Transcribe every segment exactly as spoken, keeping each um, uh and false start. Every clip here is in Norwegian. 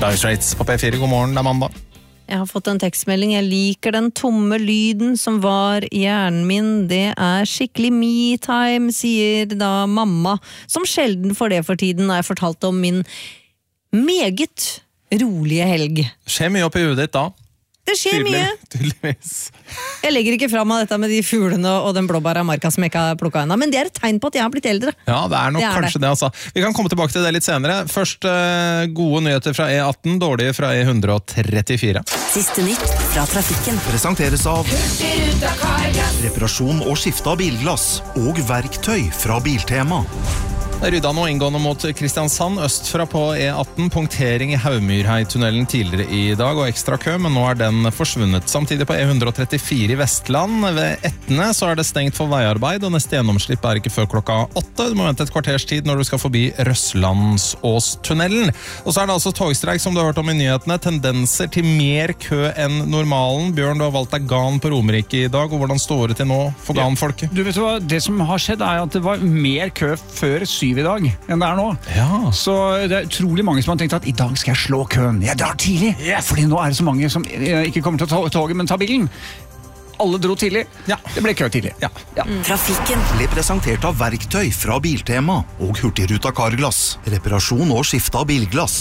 Dire Straits på P fire, god morgen, det er mandag. Jeg har fått en tekstmelding, jeg liker den tomme lyden som var i hjernen min, det er skikkelig me-time, sier da mamma, som sjelden får det for tiden, når jeg fortalte om min meget rolige helg. Skjer mye oppi huet ditt da? Det skjer Tydelig, mye. Tydeligvis. Jeg legger ikke frem av dette med de fuglene og den blåbæra marka som jeg ikke har plukket ennå, men det er et tegn på at jeg har blitt eldre. Ja, det er nok det er kanskje det. det altså. Vi kan komme tilbake til det litt senere. Først uh, gode nyheter fra E atten, dårlige fra E ett trettifire. Siste nytt fra trafikken. Presenteres av reparasjon og skifte av bilglass og verktøy fra Biltema. Rydda nå inngående mot Kristiansand, østfra på E atten, punktering i Haumyrhei-tunnelen tidligere i dag, og ekstra kø, men nå er den forsvunnet. Samtidig på E ett trettifire i Vestland, ved Etne, så er det stengt for veiarbeid, og neste gjennomslipp er ikke før klokka åtte. Du må vente et kvarters tid når du skal forbi Røslandsåstunnelen. Og så er det altså togstreik, som du har hørt om i nyhetene, tendenser til mer kø enn normalen. Bjørn, du har valgt deg Gan på Romerike i dag, og hvordan står det til nå for Gan-folket? Du vet hva, det som har skjedd er at det var mer kø før syv i dag enn det er nå. Ja. Så det er utrolig mange som har tenkt at i dag skal jeg slå køen. Jeg drar tidlig, yeah. Fordi nå er det så mange som ikke kommer til å ta toget, men ta bilen. Alle dro tidlig. Ja. Det ble kø tidlig. Ja. Ja. Mm. Trafikken Ble presentert av verktøy fra Biltema og Hurtigruta Carglass. Reparasjon og skifte av bilglass.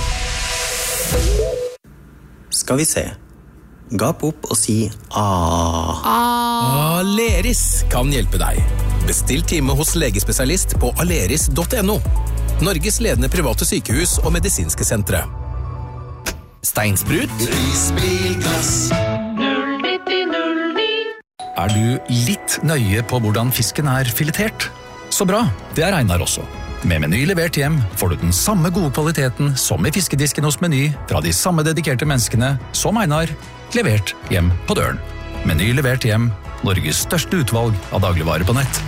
Skal vi se. Gap opp og si ah. Aleris kan hjelpe deg. Bestill time hos legespesialist på aleris punktum no. Norges ledende private sykehus og medisinske sentre. Steinsprut. Prisbilglass. Er du litt nøye på hvordan fisken er filetert? Så bra, det er Einar også. Med Meny levert hjem får du den samme gode kvaliteten som i fiskedisken hos Meny, fra de samme dedikerte menneskene som Einar, levert hjem på døren. Meny levert hjem, Norges største utvalg av dagligvarer på nett.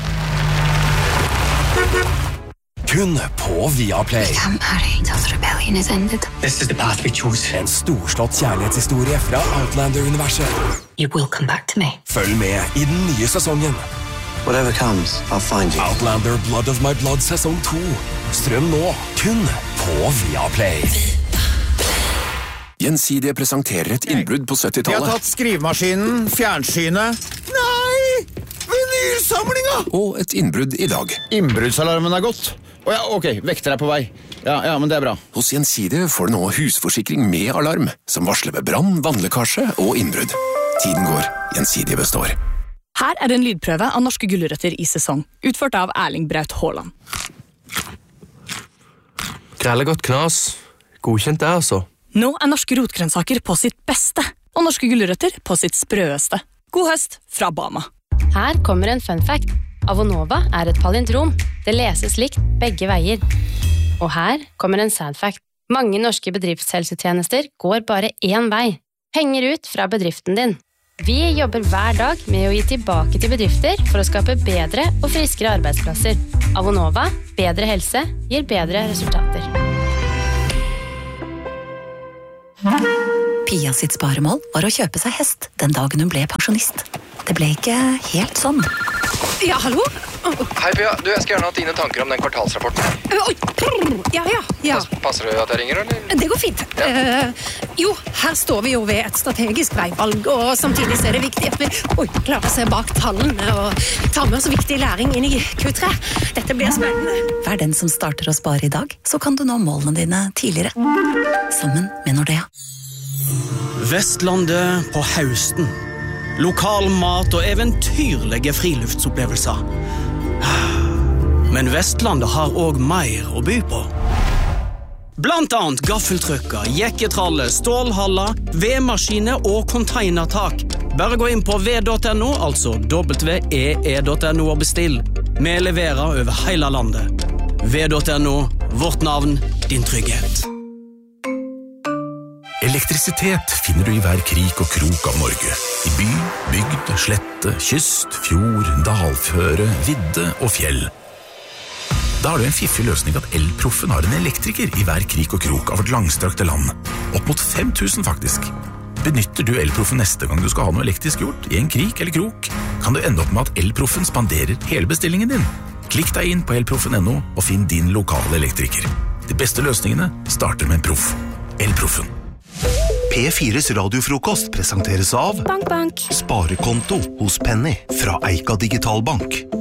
Kun på Viaplay. This is the path we choose. En storslått kjærlighetshistorie fra Outlander-universet. You will come back to me. Følg med i den nye sesongen. Whatever comes, I'll find you. Outlander Blood of My Blood sesong to. Strøm nå, kun på Viaplay. Gjensidige presenterer et innbrudd på syttitallet. De har tatt skrivemaskinen, fjernsynet. Nei! Vinylsamlinga! Og et innbrudd i dag. Innbruddsalarmen er gått. Å ja, ok, vekter er på vei. Ja, ja, men det er bra. Hos Gjensidige får du nå husforsikring med alarm, som varsler ved brann, vannlekkasje og innbrudd. Tiden går, Gjensidige består. Her er en lydprøve av norske gulrøtter i sesong, utført av Erling Braut Haaland. Grelle godt knas. Godkjent det, altså. Nå er norske rotgrønnsaker på sitt beste, og norske gulrøtter på sitt sprøeste. God høst fra Bama. Her kommer en fun fact. Avonova er et palindrom. Det leses likt begge veier. Og her kommer en sad fact. Mange norske bedriftshelsetjenester går bare én vei. Penger ut fra bedriften din. Vi jobber hver dag med å gi tilbake til bedrifter for å skape bedre og friskere arbeidsplasser. Avonova, bedre helse, gir bedre resultater. Pia sitt sparemål var å kjøpe seg hest den dagen hun ble pensjonist. Det ble ikke helt sånn. Ja, hallo? Hei Pia, du, jeg skal gjerne ha dine tanker om den kvartalsrapporten. Oi, ja, ja, ja. Passer det at jeg ringer, eller? Det går fint. Ja. Uh, jo, her står vi jo ved et strategisk veivalg, og samtidig så er det viktig at vi oi, klarer å se bak tallene og ta med oss viktig læring inn i Q tre. Dette blir spennende. Vær den som starter å spare i dag, så kan du nå målene dine tidligere. Sammen med Nordea. Vestlandet på høsten. Lokal mat og eventyrlige friluftsopplevelser. Men Vestlandet har også mer å by på. Blant annet gaffeltrucker, jekketralle, stålhaller, vedmaskiner og containertak. Bare gå inn på v punktum no, altså w e e punktum no og bestill. Vi leverer over hele landet. v punktum no, vårt navn, din trygghet. Elektrisitet finner du i hver krik og krok av Norge. I by, bygd, slette, kyst, fjord, dalføre, vidde og fjell. Da er det en fiffig løsning at Elproffen har en elektriker i hver krik og krok av vårt langstrakte land. Opp mot fem tusen faktisk. Benytter du Elproffen neste gang du skal ha noe elektrisk gjort, i en krik eller krok, kan du ende opp med at Elproffen spanderer hele bestillingen din. Klikk deg inn på elproffen punktum no og finn din lokale elektriker. De beste løsningene starter med en proff. El-Proffen. P fires radiofrokost presenteres av Bank, bank. Sparekonto hos Penny fra Eika Digitalbank.